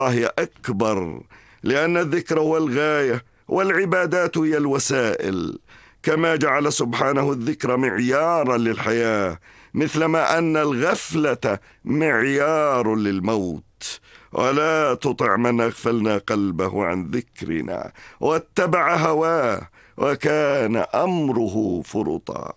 الله أكبر، لأن الذكر هو الغاية والعبادات هي الوسائل، كما جعل سبحانه الذكر معيارا للحياة، مثلما أن الغفلة معيار للموت. ولا تطع من أغفلنا قلبه عن ذكرنا واتبع هواه وكان أمره فرطا.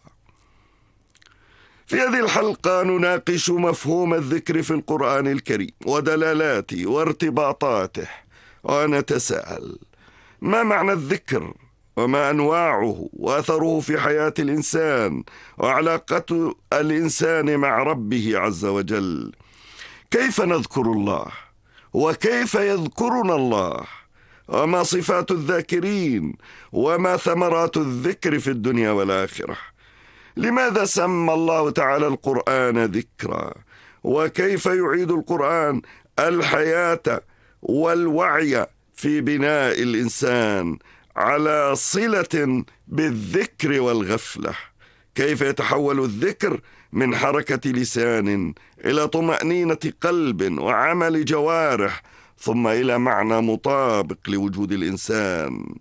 في هذه الحلقة نناقش مفهوم الذكر في القرآن الكريم ودلالاته وارتباطاته، ونتساءل: ما معنى الذكر؟ وما أنواعه وأثره في حياة الإنسان وعلاقة الإنسان مع ربه عز وجل؟ كيف نذكر الله؟ وكيف يذكرنا الله؟ وما صفات الذاكرين؟ وما ثمرات الذكر في الدنيا والآخرة؟ لماذا سمى الله تعالى القرآن ذكرا؟ وكيف يعيد القرآن الحياة والوعي في بناء الإنسان على صلة بالذكر والغفلة؟ كيف يتحول الذكر من حركة لسان إلى طمأنينة قلب وعمل جوارح، ثم إلى معنى مطابق لوجود الإنسان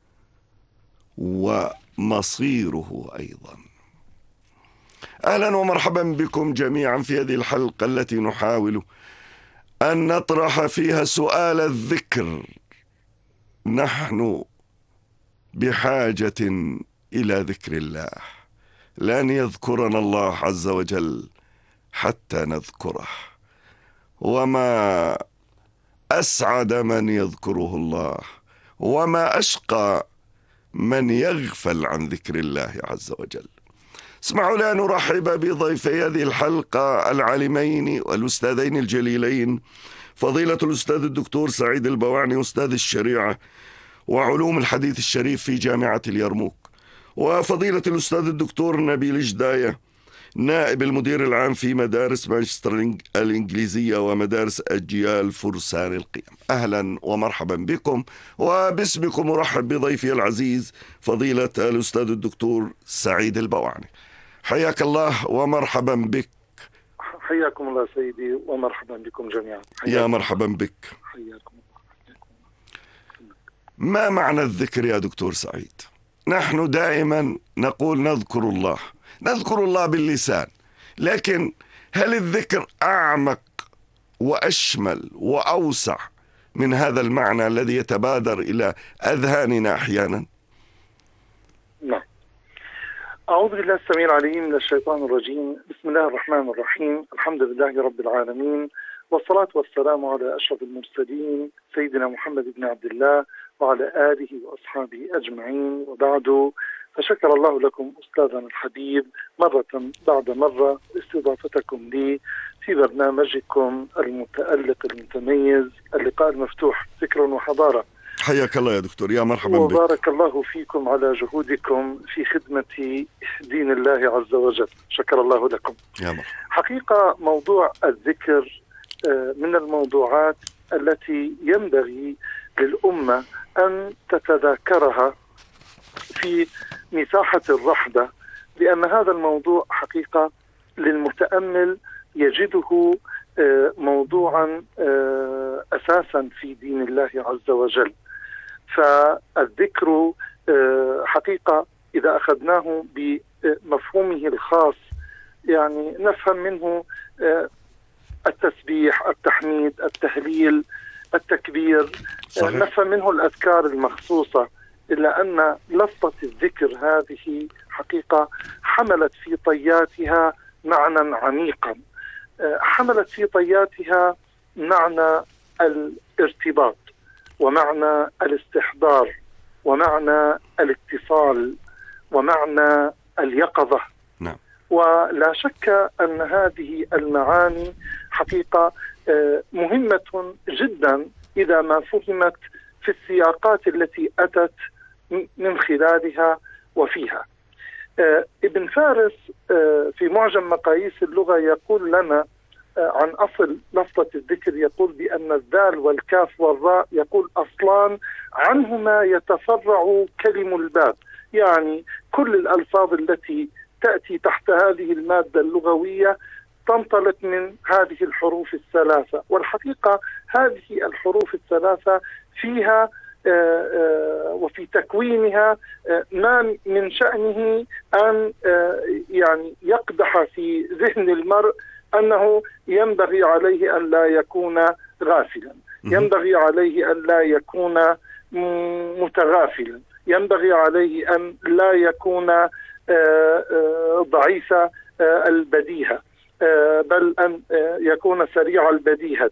ومصيره أيضا؟ أهلا ومرحبا بكم جميعا في هذه الحلقة التي نحاول أن نطرح فيها سؤال الذكر. نحن بحاجة إلى ذكر الله، لن يذكرنا الله عز وجل حتى نذكره، وما أسعد من يذكره الله، وما أشقى من يغفل عن ذكر الله عز وجل. اسمعوا لي أن أرحب بضيفي هذه الحلقة العالمين والأستاذين الجليلين، فضيلة الأستاذ الدكتور سعيد البواعني، أستاذ الشريعة وعلوم الحديث الشريف في جامعة اليرموك، وفضيلة الأستاذ الدكتور نبيل جداية، نائب المدير العام في مدارس مانشستر الإنجليزية ومدارس أجيال فرسان القيم. أهلا ومرحبا بكم، وباسمكم أرحب بضيفي العزيز فضيلة الأستاذ الدكتور سعيد البواعني. حياك الله ومرحبا بك. حياكم الله سيدي ومرحبا بكم جميعا. يا مرحبا بك. حياكم الله. ما معنى الذكر يا دكتور سعيد؟ نحن دائما نقول نذكر الله باللسان، لكن هل الذكر أعمق وأشمل وأوسع من هذا المعنى الذي يتبادر إلى أذهاننا أحيانا؟ نعم. أعوذ بالله السميع العليم من الشيطان الرجيم. بسم الله الرحمن الرحيم. الحمد لله رب العالمين، والصلاة والسلام على أشرف المرسلين سيدنا محمد بن عبد الله وعلى آله وأصحابه أجمعين، وبعد، فشكر الله لكم أستاذنا الحبيب مرة بعد مرة استضافتكم لي في برنامجكم المتألق المتميز اللقاء المفتوح ذكر وحضارة. حياك الله يا دكتور، يا مرحبا بك. وبارك الله فيكم على جهودكم في خدمة دين الله عز وجل. شكر الله لكم. يا مرحبا. حقيقة موضوع الذكر من الموضوعات التي ينبغي للأمة أن تتذاكرها في مساحة الرحبة، لأن هذا الموضوع حقيقة للمتأمل يجده موضوعا أساسا في دين الله عز وجل. فالذكر حقيقة إذا أخذناه بمفهومه الخاص يعني نفهم منه التسبيح، التحميد، التهليل، التكبير. صحيح. نفهم منه الأذكار المخصوصة، إلا أن لفظة الذكر هذه حقيقة حملت في طياتها معنى عميقا، حملت في طياتها معنى الارتباط ومعنى الاستحضار ومعنى الاتصال ومعنى اليقظة. نعم. ولا شك أن هذه المعاني حقيقة مهمة جدا إذا ما فهمت في السياقات التي أتت من خلالها وفيها. ابن فارس في معجم مقاييس اللغة يقول لنا عن أصل لفظة الذكر، يقول بأن الذال والكاف والراء يقول أصلان عنهما يتفرع كلم الباب، يعني كل الألفاظ التي تأتي تحت هذه المادة اللغوية تنطلق من هذه الحروف الثلاثة. والحقيقة هذه الحروف الثلاثة فيها وفي تكوينها ما من شأنه أن يعني يقدح في ذهن المرء أنه ينبغي عليه أن لا يكون غافلا، ينبغي عليه أن لا يكون متغافلا، ينبغي عليه أن لا يكون ضعيف البديهة، بل أن يكون سريع البديهة.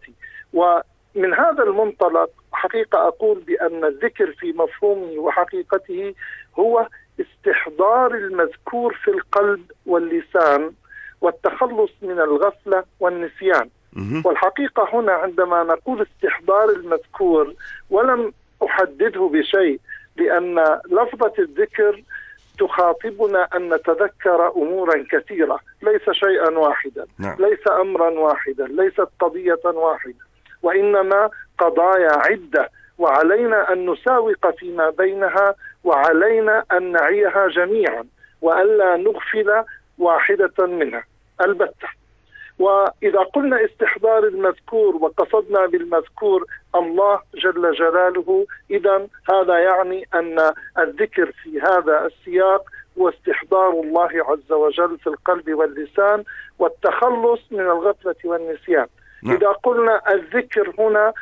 ومن هذا المنطلق حقيقة أقول بأن الذكر في مفهومه وحقيقته هو استحضار المذكور في القلب واللسان والتخلص من الغفلة والنسيان. والحقيقة هنا عندما نقول استحضار المذكور ولم أحدده بشيء، لأن لفظة الذكر تخاطبنا أن نتذكر أمورا كثيرة، ليس شيئا واحدا، ليس أمرا واحدا، ليست قضية واحدة، وإنما قضايا عدة، وعلينا أن نساوق فيما بينها، وعلينا أن نعيها جميعا وألا نغفل واحدة منها البتة. وإذا قلنا استحضار المذكور وقصدنا بالمذكور الله جل جلاله، إذن هذا يعني أن الذكر في هذا السياق هو استحضار الله عز وجل في القلب واللسان والتخلص من الغفلة والنسيان. إذا قلنا الذكر هنا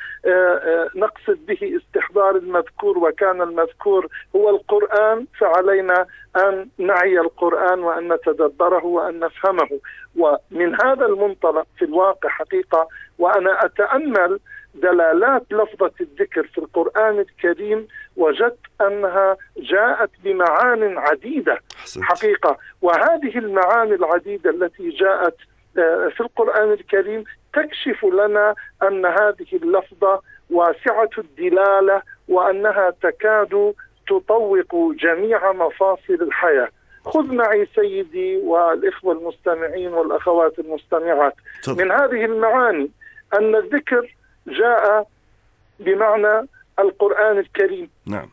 نقصد به استحضار المذكور وكان المذكور هو القرآن، فعلينا أن نعي القرآن وأن نتدبره وأن نفهمه. ومن هذا المنطلق في الواقع حقيقة وأنا أتأمل دلالات لفظة الذكر في القرآن الكريم وجدت أنها جاءت بمعان عديدة حقيقة، وهذه المعاني العديدة التي جاءت في القرآن الكريم تكشف لنا أن هذه اللفظة واسعة الدلالة وأنها تكاد تطوق جميع مفاصل الحياة. خذ معي سيدي والإخوة المستمعين والأخوات المستمعات من هذه المعاني أن الذكر جاء بمعنى القرآن الكريم.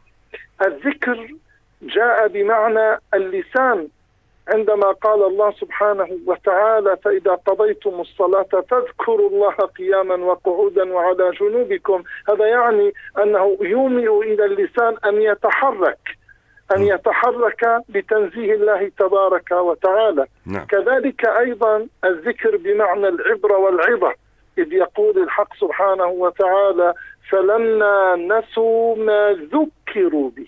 الذكر جاء بمعنى اللسان، عندما قال الله سبحانه وتعالى: فإذا قضيتم الصلاة فاذكروا الله قياما وقعودا وعلى جنوبكم. هذا يعني أنه يومئ إلى اللسان أن يتحرك بتنزيه الله تبارك وتعالى. كذلك أيضا الذكر بمعنى العبرة والعظة، إذ يقول الحق سبحانه وتعالى: فلما نسوا ما ذكروا به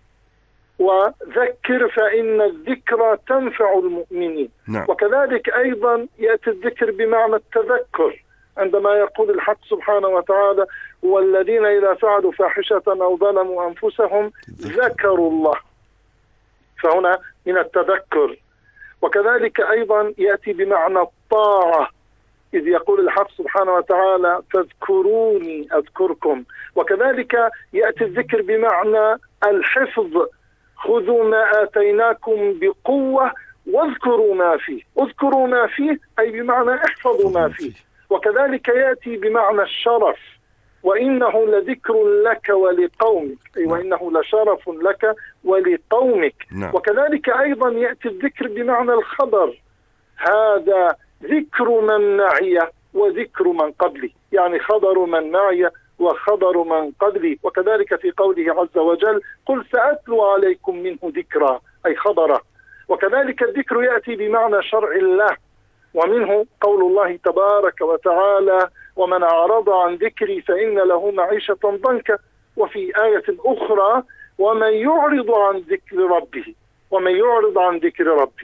وذكر فإن الذكرى تنفع المؤمنين. وكذلك أيضا يأتي الذكر بمعنى التذكر، عندما يقول الحق سبحانه وتعالى: والذين إذا فعلوا فاحشة أو ظلموا أنفسهم ذكروا الله، فهنا من التذكر. وكذلك أيضا يأتي بمعنى الطاعة، إذ يقول الحق سبحانه وتعالى: فاذكروني أذكركم. وكذلك يأتي الذكر بمعنى الحفظ، خذوا ما آتيناكم بقوة واذكروا ما فيه. اذكروا ما فيه أي بمعنى احفظوا ما فيه. وكذلك يأتي بمعنى الشرف، وإنه لذكر لك ولقومك، أي وإنه لشرف لك ولقومك. وكذلك أيضا يأتي الذكر بمعنى الخبر، هذا ذكر من معي وذكر من قبلي، يعني خبر من معي وخبر من قبلي. وكذلك في قوله عز وجل: قل سأتلو عليكم منه ذكرا، أي خبره. وكذلك الذكر يأتي بمعنى شرع الله، ومنه قول الله تبارك وتعالى: ومن أعرض عن ذكري فإن له معيشة ضنكا. وفي آية أخرى: ومن يعرض عن ذكر ربه، ومن يعرض عن ذكر ربه،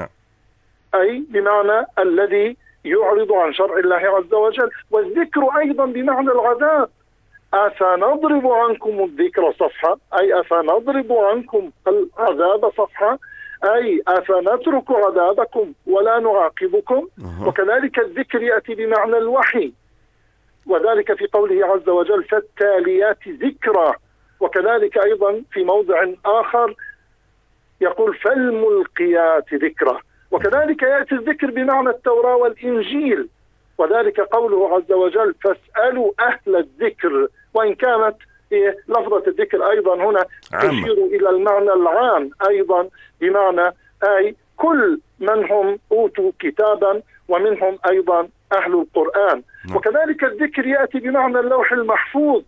أي بمعنى الذي يعرض عن شرع الله عز وجل. والذكر أيضا بمعنى العذاب، أفنضرب عنكم الذكر صفحة، أي أفنضرب عنكم العذاب صفحة، أي أفنترك عذابكم ولا نعاقبكم. وكذلك الذكر يأتي بمعنى الوحي، وذلك في قوله عز وجل: فالتاليات ذكرا. وكذلك أيضا في موضع آخر يقول: فالملقيات ذكرا. وكذلك يأتي الذكر بمعنى التوراة والإنجيل، وذلك قوله عز وجل: فاسألوا أهل الذكر. وإن كانت لفظة الذكر أيضا هنا تشير إلى المعنى العام أيضا، بمعنى أي كل من هم أوتوا كتابا ومنهم أيضا أهل القرآن. وكذلك الذكر يأتي بمعنى اللوح المحفوظ،